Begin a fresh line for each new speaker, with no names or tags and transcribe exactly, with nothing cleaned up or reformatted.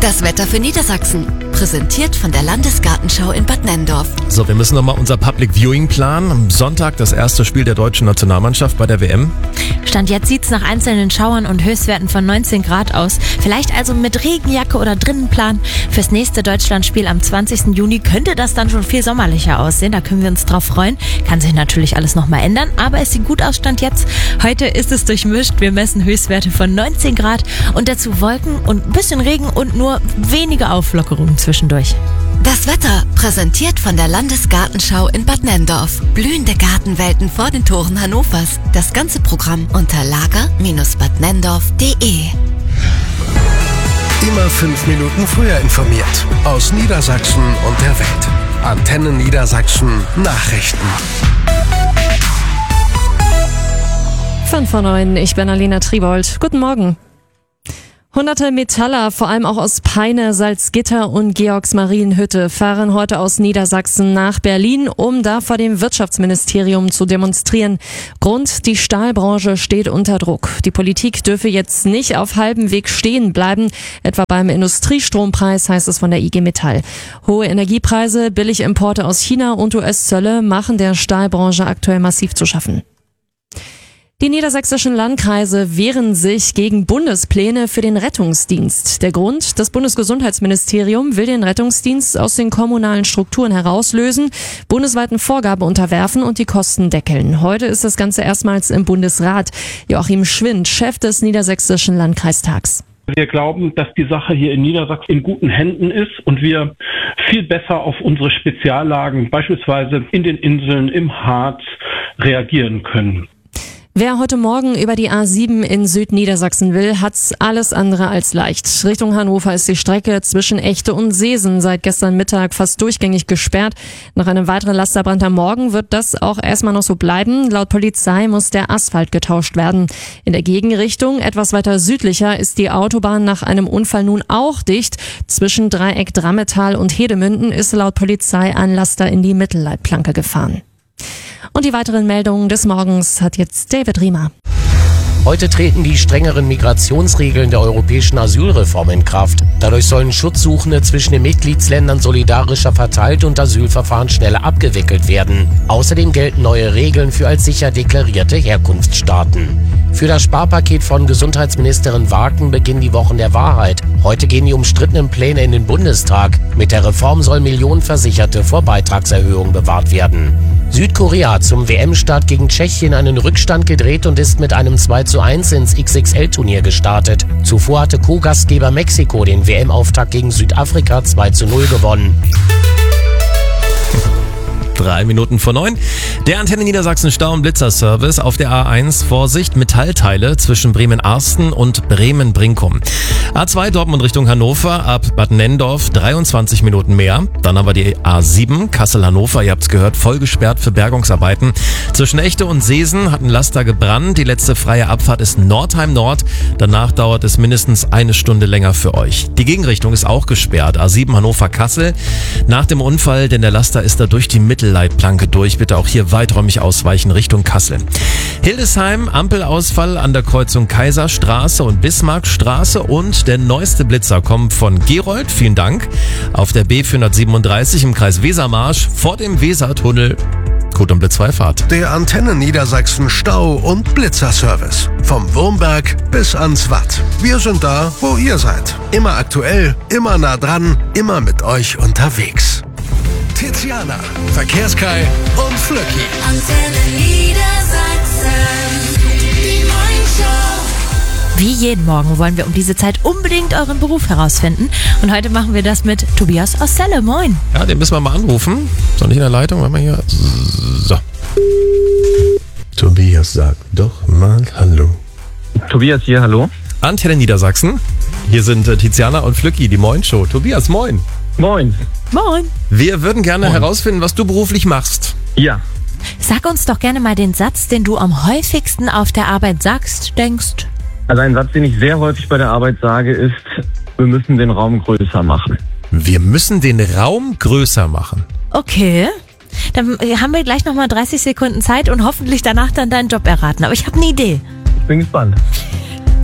Das Wetter für Niedersachsen. Präsentiert von der Landesgartenschau in Bad Nenndorf.
So, wir müssen nochmal unser Public Viewing planen. Am Sonntag das erste Spiel der deutschen Nationalmannschaft bei der W M.
Stand jetzt sieht's nach einzelnen Schauern und Höchstwerten von neunzehn Grad aus. Vielleicht also mit Regenjacke oder drinnen planen. Fürs nächste Deutschlandspiel am zwanzigsten Juni könnte das dann schon viel sommerlicher aussehen. Da können wir uns drauf freuen. Kann sich natürlich alles nochmal ändern, aber es sieht gut aus, Stand jetzt. Heute ist es durchmischt. Wir messen Höchstwerte von neunzehn Grad und dazu Wolken und ein bisschen Regen und nur wenige Auflockerungen zwischendurch.
Das Wetter präsentiert von der Landesgartenschau in Bad Nenndorf. Blühende Gartenwelten vor den Toren Hannovers. Das ganze Programm unter lager Bindestrich bad nenndorf punkt de.
Immer fünf Minuten früher informiert. Aus Niedersachsen und der Welt. Antenne Niedersachsen Nachrichten.
fünf vor neun, ich bin Alina Triebold. Guten Morgen. Hunderte Metaller, vor allem auch aus Peine, Salzgitter und Georgsmarienhütte, fahren heute aus Niedersachsen nach Berlin, um da vor dem Wirtschaftsministerium zu demonstrieren. Grund: die Stahlbranche steht unter Druck. Die Politik dürfe jetzt nicht auf halbem Weg stehen bleiben, etwa beim Industriestrompreis, heißt es von der I G Metall. Hohe Energiepreise, Billigimporte aus China und U S-Zölle machen der Stahlbranche aktuell massiv zu schaffen. Die niedersächsischen Landkreise wehren sich gegen Bundespläne für den Rettungsdienst. Der Grund: das Bundesgesundheitsministerium will den Rettungsdienst aus den kommunalen Strukturen herauslösen, bundesweiten Vorgaben unterwerfen und die Kosten deckeln. Heute ist das Ganze erstmals im Bundesrat. Joachim Schwind, Chef des Niedersächsischen Landkreistags.
Wir glauben, dass die Sache hier in Niedersachsen in guten Händen ist und wir viel besser auf unsere Speziallagen, beispielsweise in den Inseln, im Harz, reagieren können.
Wer heute Morgen über die A sieben in Südniedersachsen will, hat's alles andere als leicht. Richtung Hannover ist die Strecke zwischen Echte und Seesen seit gestern Mittag fast durchgängig gesperrt. Nach einem weiteren Lasterbrand am Morgen wird das auch erstmal noch so bleiben. Laut Polizei muss der Asphalt getauscht werden. In der Gegenrichtung, etwas weiter südlicher, ist die Autobahn nach einem Unfall nun auch dicht. Zwischen Dreieck Drammetal und Hedemünden ist laut Polizei ein Laster in die Mittelleitplanke gefahren. Und die weiteren Meldungen des Morgens hat jetzt David Riemer.
Heute treten die strengeren Migrationsregeln der europäischen Asylreform in Kraft. Dadurch sollen Schutzsuchende zwischen den Mitgliedsländern solidarischer verteilt und Asylverfahren schneller abgewickelt werden. Außerdem gelten neue Regeln für als sicher deklarierte Herkunftsstaaten. Für das Sparpaket von Gesundheitsministerin Waken beginnen die Wochen der Wahrheit. Heute gehen die umstrittenen Pläne in den Bundestag. Mit der Reform sollen Millionen Versicherte vor Beitragserhöhungen bewahrt werden. Südkorea hat zum W M-Start gegen Tschechien einen Rückstand gedreht und ist mit einem zwei zu eins ins X X L-Turnier gestartet. Zuvor hatte Co-Gastgeber Mexiko den W M-Auftakt gegen Südafrika zwei zu null gewonnen.
Drei Minuten vor neun. Der Antenne Niedersachsen Stau- und Blitzerservice auf der A eins. Vorsicht, Metallteile zwischen Bremen-Arsten und Bremen-Brinkum. A zwei Dortmund Richtung Hannover ab Bad Nenndorf dreiundzwanzig Minuten mehr. Dann haben wir die A sieben Kassel-Hannover, ihr habt's gehört, voll gesperrt für Bergungsarbeiten. Zwischen Echte und Seesen hat ein Laster gebrannt. Die letzte freie Abfahrt ist Nordheim Nord. Danach dauert es mindestens eine Stunde länger für euch. Die Gegenrichtung ist auch gesperrt. A sieben Hannover-Kassel. Nach dem Unfall, denn der Laster ist da durch die Mittelleitplanke durch. Bitte auch hier weiträumig ausweichen Richtung Kassel. Hildesheim, Ampelausfall an der Kreuzung Kaiserstraße und Bismarckstraße und der neueste Blitzer kommt von Gerold. Vielen Dank. Auf der B vierhundertsiebenunddreißig im Kreis Wesermarsch vor dem Wesertunnel. Gut und blitzfreie Fahrt.
Der Antenne Niedersachsen Stau- und Blitzerservice. Vom Wurmberg bis ans Watt. Wir sind da, wo ihr seid. Immer aktuell, immer nah dran, immer mit euch unterwegs. Tiziana, Verkehrskai und Flöcki.
Antenne Niedersachsen, die Morningshow.
Wie jeden Morgen wollen wir um diese Zeit unbedingt euren Beruf herausfinden. Und heute machen wir das mit Tobias aus Celle. Moin.
Ja, den müssen wir mal anrufen. Ist noch nicht in der Leitung, wenn wir hier... So.
Tobias, sag doch mal Hallo.
Tobias hier, hallo.
Antenne Niedersachsen. Hier sind äh, Tiziana und Flöcki, die Moin-Show. Tobias, moin.
Moin.
Moin.
Wir würden gerne
Moin.
herausfinden, was du beruflich machst.
Ja.
Sag uns doch gerne mal den Satz, den du am häufigsten auf der Arbeit sagst, denkst.
Also ein Satz, den ich sehr häufig bei der Arbeit sage, ist, wir müssen den Raum größer machen.
Wir müssen den Raum größer machen.
Okay. Dann haben wir gleich nochmal dreißig Sekunden Zeit und hoffentlich danach dann deinen Job erraten. Aber ich habe eine Idee.
Ich bin gespannt.